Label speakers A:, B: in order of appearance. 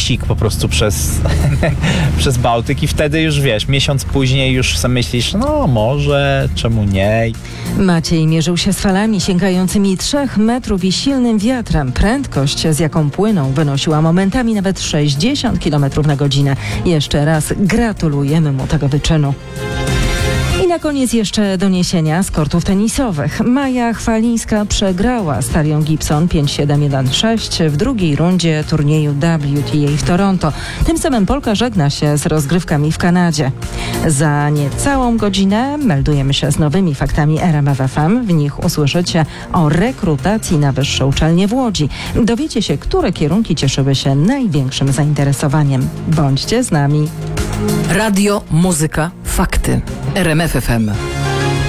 A: wyścig po prostu przez, przez Bałtyk i wtedy już wiesz, miesiąc później już sobie myślisz, no może, czemu nie?
B: Maciej mierzył się z falami sięgającymi 3 metrów i silnym wiatrem. Prędkość, z jaką płynął, wynosiła momentami nawet 60 km na godzinę. Jeszcze raz gratulujemy mu tego wyczynu. I na koniec jeszcze doniesienia z kortów tenisowych. Maja Chwalińska przegrała z Tarią Gibson 5-7-1-6 w drugiej rundzie turnieju WTA w Toronto. Tym samym Polka żegna się z rozgrywkami w Kanadzie. Za niecałą godzinę meldujemy się z nowymi faktami RMF FM. W nich usłyszycie o rekrutacji na wyższe uczelnie w Łodzi. Dowiecie się, które kierunki cieszyły się największym zainteresowaniem. Bądźcie z nami.
C: Radio, muzyka, fakty. RMF FM.